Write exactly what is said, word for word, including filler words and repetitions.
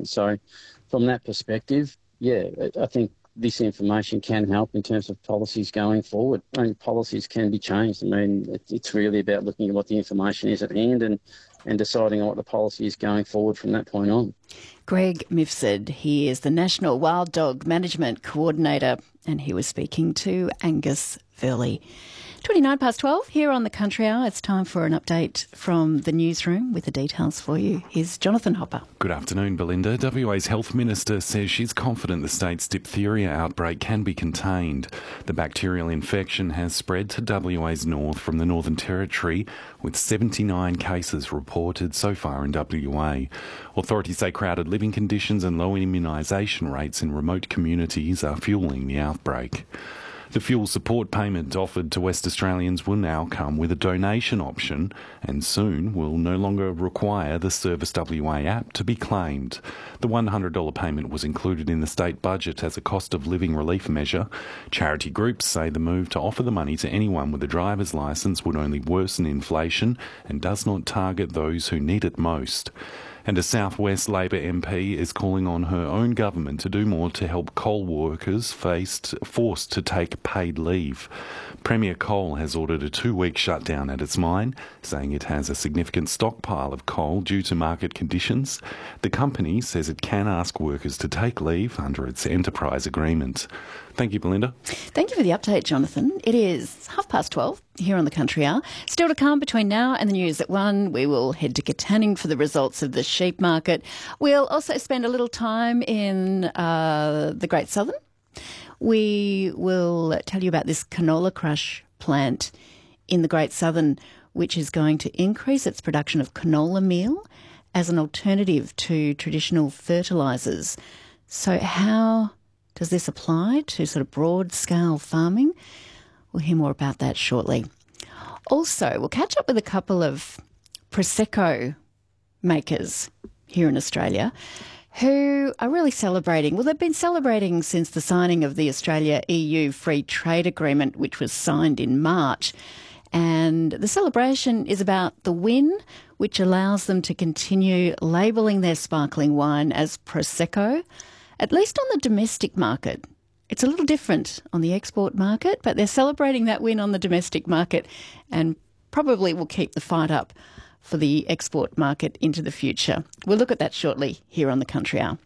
So from that perspective, yeah, I think this information can help in terms of policies going forward. I mean, policies can be changed. I mean, it, it's really about looking at what the information is at hand and, and deciding on what the policy is going forward from that point on. Greg Mifsud, he is the National Wild Dog Management Coordinator, and he was speaking to Angus Verley. twenty-nine past twelve here on the Country Hour. It's time for an update from the newsroom with the details for you. Here's Jonathan Hopper. Good afternoon, Belinda. W A's Health Minister says she's confident the state's diphtheria outbreak can be contained. The bacterial infection has spread to W A's north from the Northern Territory, with seventy-nine cases reported so far in W A. Authorities say crowded living conditions and low immunisation rates in remote communities are fuelling the outbreak. The fuel support payment offered to West Australians will now come with a donation option and soon will no longer require the Service W A app to be claimed. The one hundred dollars payment was included in the state budget as a cost of living relief measure. Charity groups say the move to offer the money to anyone with a driver's licence would only worsen inflation and does not target those who need it most. And a South West Labor M P is calling on her own government to do more to help coal workers faced, forced to take paid leave. Premier Coal has ordered a two-week shutdown at its mine, saying it has a significant stockpile of coal due to market conditions. The company says it can ask workers to take leave under its enterprise agreement. Thank you, Belinda. Thank you for the update, Jonathan. It is half past twelve here on the Country Hour. Still to come between now and the news at one, we will head to Katanning for the results of the sheep market. We'll also spend a little time in uh, the Great Southern. We will tell you about this canola crush plant in the Great Southern, which is going to increase its production of canola meal as an alternative to traditional fertilisers. So how does this apply to sort of broad-scale farming? We'll hear more about that shortly. Also, we'll catch up with a couple of Prosecco makers here in Australia who are really celebrating. Well, they've been celebrating since the signing of the Australia-E U Free Trade Agreement, which was signed in March. And the celebration is about the win, which allows them to continue labelling their sparkling wine as Prosecco, at least on the domestic market. It's a little different on the export market, but they're celebrating that win on the domestic market and probably will keep the fight up for the export market into the future. We'll look at that shortly here on the Country Hour.